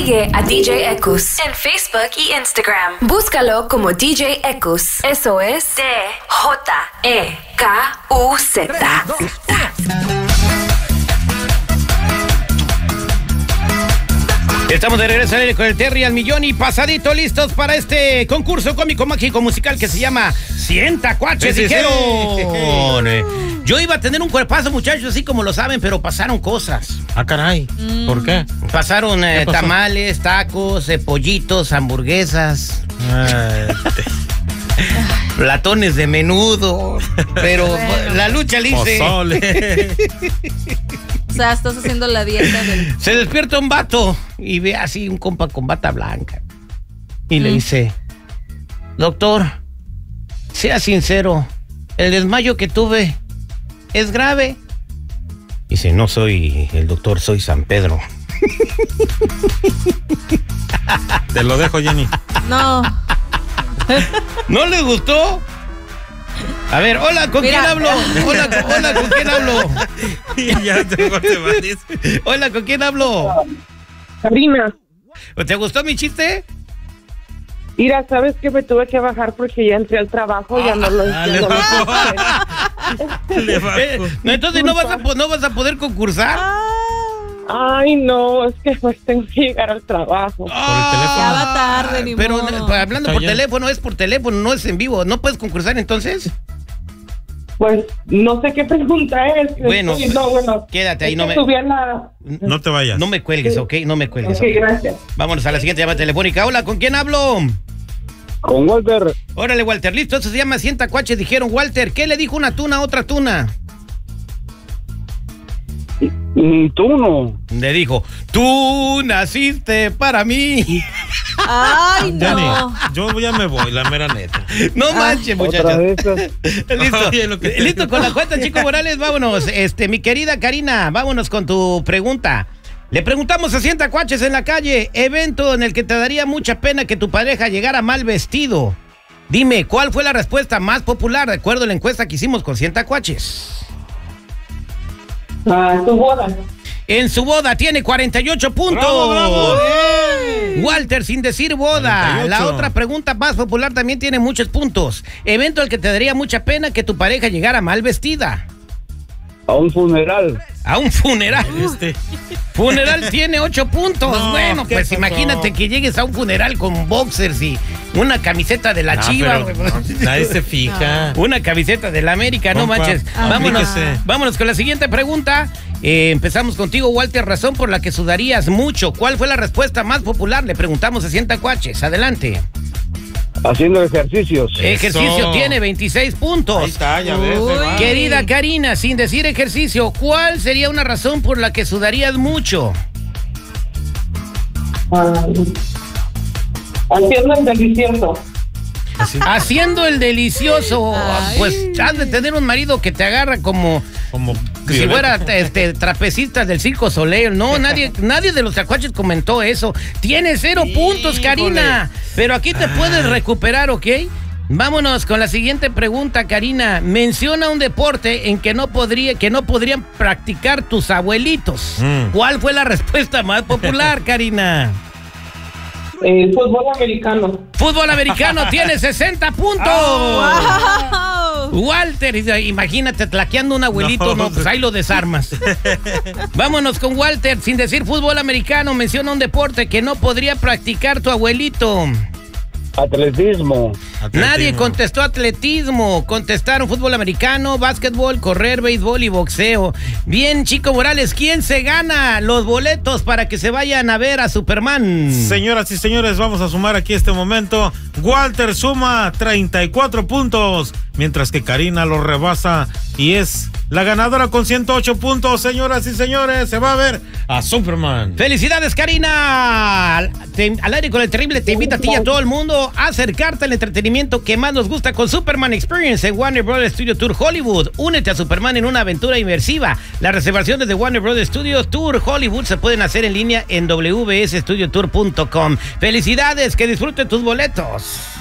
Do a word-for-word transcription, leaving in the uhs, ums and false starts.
Sigue a D J Ekus en Facebook y Instagram. Búscalo como D J Ekus. Eso es D J E K U Z. Estamos de regreso con el Terry al millón y pasadito, listos para este concurso cómico, mágico, musical que se llama cien tacuaches, sí, sí, dijeron. sí. Yo iba a tener un cuerpazo, muchachos, así como lo saben, pero pasaron cosas. Ah, caray. Mm. ¿Por qué? Pasaron eh, tamales, tacos, eh, pollitos, hamburguesas. Ay, platones de menudo. Pero bueno, la lucha le hice. O sea, estás haciendo la dieta del... Se despierta un vato y ve así un compa con bata blanca. Y mm. le dice: doctor, sea sincero, el desmayo que tuve es grave. Dice: no soy el doctor, soy San Pedro. Te lo dejo, Jenny. No. ¿No le gustó? A ver, hola, ¿con Mira. quién hablo? Hola, hola, ¿con quién hablo? Ya te, te Hola, ¿con quién hablo? Karina. ¿Te gustó mi chiste? Mira, ¿sabes que me tuve que bajar porque ya entré al trabajo? Ah, ya no lo ah, le bajó. Le bajó. Eh, no, entonces no vas, a, no vas a poder concursar. Ay, no, es que pues tengo que llegar al trabajo. Ah, por el teléfono. Ya va tarde, ni Pero modo. hablando por teléfono, es por teléfono, no es en vivo. ¿No puedes concursar entonces? Pues no sé qué pregunta es. Bueno, Estoy, no, bueno quédate ahí, no me... La... No te vayas. No me cuelgues, ¿ok? No me cuelgues. Ok, okay. Gracias. Vámonos a la siguiente llamada telefónica. Hola, ¿con quién hablo? Con Walter. Órale, Walter, listo, eso se llama cien tacuaches, dijeron. Walter, ¿qué le dijo una tuna a otra tuna? Tú no. Le dijo: tú naciste para mí. Ay, no. Jenny, yo ya me voy, la mera neta. No manches, muchachos. Listo. Oye, lo que te... Listo con la cuenta, Chico Morales, vámonos. Este, mi querida Karina, vámonos con tu pregunta. Le preguntamos a cien tacuaches en la calle, evento en el que te daría mucha pena que tu pareja llegara mal vestido. Dime, ¿cuál fue la respuesta más popular de acuerdo a la encuesta que hicimos con cien tacuaches? Ah, su boda. En su boda tiene cuarenta y ocho puntos. ¡Bravo, bravo! ¡Bien! Walter, sin decir boda. cuarenta y ocho. La otra pregunta más popular también tiene muchos puntos. Evento al que te daría mucha pena que tu pareja llegara mal vestida. A un funeral. A un funeral. Este. Funeral tiene ocho puntos. No, bueno, pues pasó? Imagínate que llegues a un funeral con boxers y una camiseta de la no, Chiva. No, nadie se fija. Una camiseta de la América, Compa, no manches. Vámonos, vámonos con la siguiente pregunta. Eh, empezamos contigo, Walter. Razón por la que sudarías mucho. ¿Cuál fue la respuesta más popular? Le preguntamos a cien tacuaches. Adelante. Haciendo ejercicios. Ejercicio Eso. Tiene veintiséis puntos. Ahí está, ya ves. Querida Karina, sin decir ejercicio, ¿cuál sería una razón por la que sudarías mucho? Uh, haciendo el delicioso. ¿Así? Haciendo el delicioso. Ay. Pues has de tener un marido que te agarra como... Como si fuera este, trapecista del Circo Soleil. No, nadie, nadie de los tacuaches comentó eso. Tiene cero sí, puntos, Karina. Jole. Pero aquí te Ay. puedes recuperar, ¿ok? Vámonos con la siguiente pregunta, Karina. Menciona un deporte en que no podría, que no podrían practicar tus abuelitos. Mm. ¿Cuál fue la respuesta más popular, Karina? Eh, fútbol americano. Fútbol americano tiene sesenta puntos. Oh, wow. Walter, imagínate tlaqueando un abuelito, no, no pues ahí lo desarmas. Vámonos con Walter, sin decir fútbol americano, menciona un deporte que no podría practicar tu abuelito. Atletismo. Atletismo. Nadie contestó atletismo. Contestaron fútbol americano, básquetbol, correr, béisbol y boxeo. Bien, Chico Morales, ¿quién se gana los boletos para que se vayan a ver a Superman? Señoras y señores, vamos a sumar aquí este momento. Walter suma treinta y cuatro puntos, mientras que Karina lo rebasa y es la ganadora con ciento ocho puntos. Señoras y señores, se va a ver a Superman. ¡Felicidades, Karina! Te, al aire con el terrible te invita a ti y a todo el mundo a acercarte al entretenimiento que más nos gusta con Superman Experience en Warner Brothers Studio Tour Hollywood. Únete a Superman en una aventura inmersiva. Las reservaciones de Warner Brothers Studio Tour Hollywood se pueden hacer en línea en w b s studio tour punto com. ¡Felicidades! ¡Que disfruten tus boletos!